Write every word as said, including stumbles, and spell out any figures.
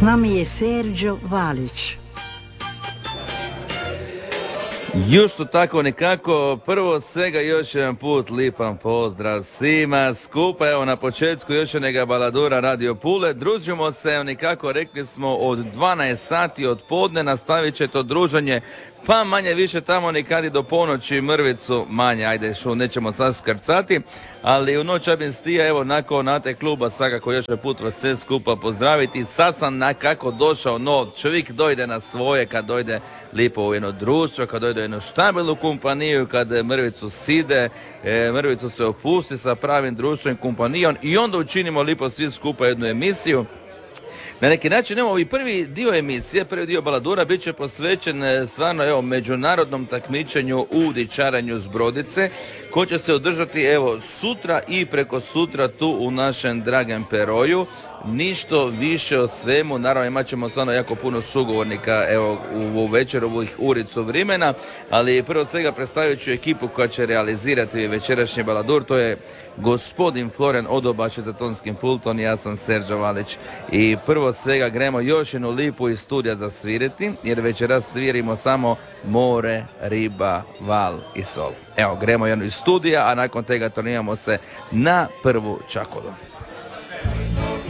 S nami je Serđo Valić. Jušto tako nekako, prvo svega još jedan put lipan pozdrav svima skupa, evo na početku još jednega baladura Radio Pule, družimo se, evo nekako rekli smo od dvanaest sati od podne, nastavit će to druženje, pa manje više tamo nekad i do ponoći mrvicu, manje, ajde šu, nećemo sad skrcati, ali u noć abim stija, evo nakon Nate kluba svakako još jedan put vas sve skupa pozdraviti, sad sam nakako došao, no čovjek dojde na svoje kad dojde lipo u jedno društvo, kad dojde u jednu štabilnu kompaniju, kad mrvicu side, e, mrvicu se opusti sa pravim društvom i kompanijom i onda učinimo lipo svi skupa jednu emisiju. Na neki način, evo, i prvi dio emisije, prvi dio baladura bit će posvećen stvarno, evo, međunarodnom takmičenju u dičaranju s brodice, ko će se održati, evo, sutra i preko sutra tu u našem dragem Peroju. Ništo više o svemu, naravno imat ćemo stvarno jako puno sugovornika, evo, u večerovih uricu vremena, ali prvo svega predstavit ću ekipu koja će realizirati večerašnji baladur, to je gospodin Floren Odobaš za tonskim pultom, ja sam Serđo Valić i prvo svega gremo još jednu lipu iz studija za svireti, jer večeras svirimo samo more, riba, val i sol. Evo, gremo jednu iz studija, a nakon tega turniramo se na prvu čakolu.